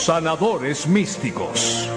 sanadores místicos.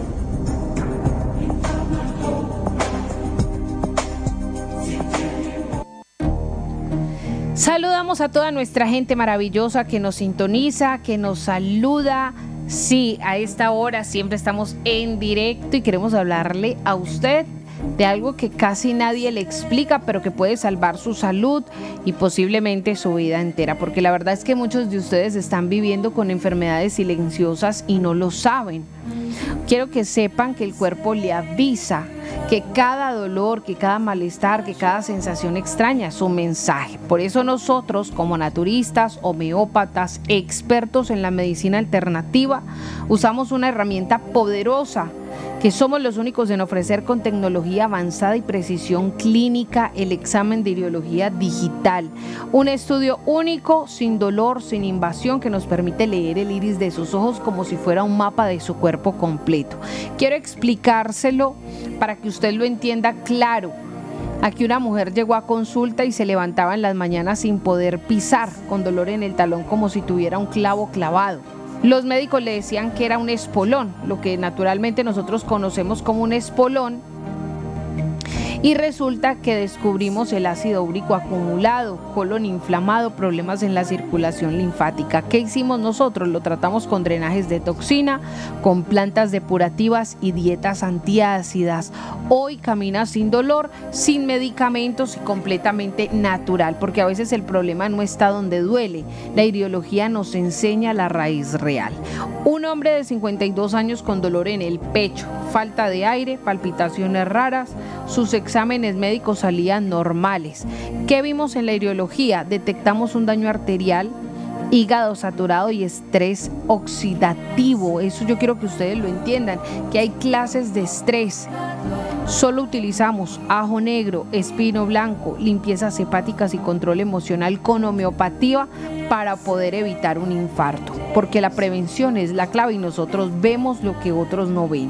Saludamos a toda nuestra gente maravillosa que nos sintoniza, que nos saluda. Sí, a esta hora siempre estamos en directo y queremos hablarle a usted de algo que casi nadie le explica, pero que puede salvar su salud y posiblemente su vida entera, porque la verdad es que muchos de ustedes están viviendo con enfermedades silenciosas y no lo saben. Quiero que sepan que el cuerpo le avisa que cada dolor, que cada malestar, que cada sensación extraña es un mensaje. Por eso nosotros, como naturistas, homeópatas, expertos en la medicina alternativa, usamos una herramienta poderosa que somos los únicos en ofrecer con tecnología avanzada y precisión clínica el examen de iridología digital. Un estudio único, sin dolor, sin invasión, que nos permite leer el iris de sus ojos como si fuera un mapa de su cuerpo completo. Quiero explicárselo para que usted lo entienda claro. Aquí una mujer llegó a consulta y se levantaba en las mañanas sin poder pisar, con dolor en el talón como si tuviera un clavo clavado. Los médicos le decían que era un espolón, lo que naturalmente nosotros conocemos como un espolón, y resulta que descubrimos el ácido úrico acumulado, colon inflamado, problemas en la circulación linfática. ¿Qué hicimos nosotros? Lo tratamos con drenajes de toxina, con plantas depurativas y dietas antiácidas. Hoy camina sin dolor, sin medicamentos y completamente natural, porque a veces el problema no está donde duele. La iridología nos enseña la raíz real. Un hombre de 52 años con dolor en el pecho, falta de aire, palpitaciones raras, sus exámenes médicos salían normales. ¿Qué vimos en la iridología? Detectamos un daño arterial, hígado saturado y estrés oxidativo. Eso yo quiero que ustedes lo entiendan, que hay clases de estrés. Solo utilizamos ajo negro, espino blanco, limpiezas hepáticas y control emocional con homeopatía para poder evitar un infarto, porque la prevención es la clave y nosotros vemos lo que otros no ven.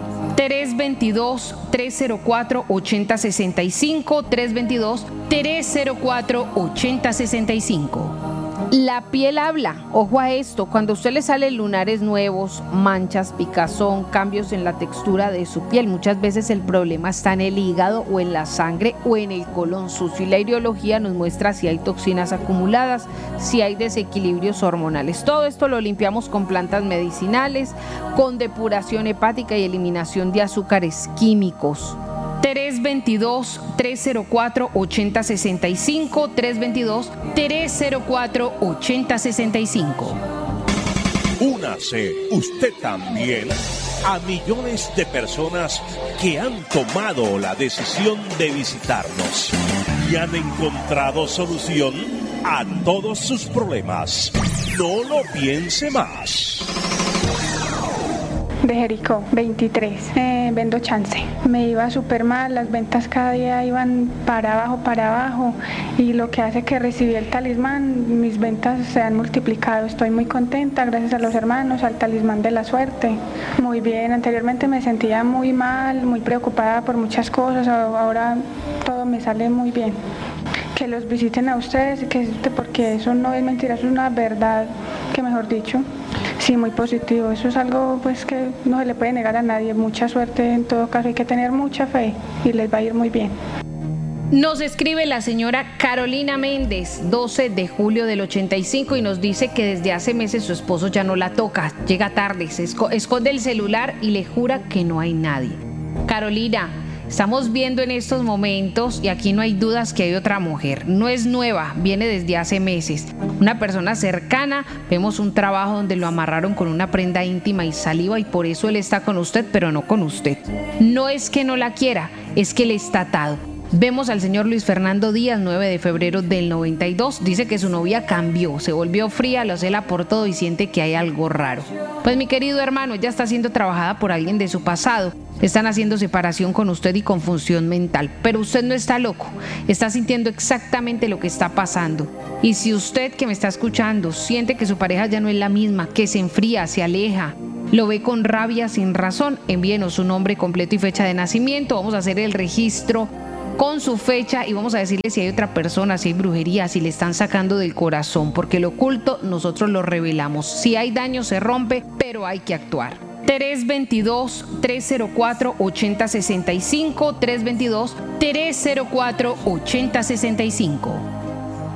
322-304-8065, 322-304-8065. La piel habla, ojo a esto, cuando a usted le salen lunares nuevos, manchas, picazón, cambios en la textura de su piel, muchas veces el problema está en el hígado o en la sangre o en el colon sucio, y la iridología nos muestra si hay toxinas acumuladas, si hay desequilibrios hormonales. Todo esto lo limpiamos con plantas medicinales, con depuración hepática y eliminación de azúcares químicos. 322-304-8065, 322-304-8065. Únase usted también a millones de personas que han tomado la decisión de visitarnos y han encontrado solución a todos sus problemas. No lo piense más. De Jericó, 23. Vendo chance. Me iba súper mal, las ventas cada día iban para abajo, y lo que hace que recibí el talismán, mis ventas se han multiplicado. Estoy muy contenta, gracias a los hermanos, al talismán de la suerte. Muy bien, anteriormente me sentía muy mal, muy preocupada por muchas cosas, ahora todo me sale muy bien. Que los visiten a ustedes, porque eso no es mentira, eso es una verdad, que mejor dicho. Sí, muy positivo. Eso es algo pues que no se le puede negar a nadie. Mucha suerte en todo caso. Hay que tener mucha fe y les va a ir muy bien. Nos escribe la señora Carolina Méndez, 12 de julio del 85, y nos dice que desde hace meses su esposo ya no la toca. Llega tarde, se esconde el celular y le jura que no hay nadie. Carolina, estamos viendo en estos momentos, y aquí no hay dudas, que hay otra mujer. No es nueva, viene desde hace meses. Una persona cercana, vemos un trabajo donde lo amarraron con una prenda íntima y saliva, y por eso él está con usted, pero no con usted. No es que no la quiera, es que le está atado. Vemos al señor Luis Fernando Díaz, 9 de febrero del 92. Dice que su novia cambió, se volvió fría, lo cela por todo y siente que hay algo raro. Pues mi querido hermano, ella está siendo trabajada por alguien de su pasado. Están haciendo separación con usted y confusión mental. Pero usted no está loco, está sintiendo exactamente lo que está pasando. Y si usted que me está escuchando siente que su pareja ya no es la misma, que se enfría, se aleja, lo ve con rabia sin razón, envíenos su nombre completo y fecha de nacimiento. Vamos a hacer el registro con su fecha y vamos a decirle si hay otra persona, si hay brujería, si le están sacando del corazón, porque lo oculto nosotros lo revelamos. Si hay daño se rompe, pero hay que actuar. 322-304-8065, 322-304-8065.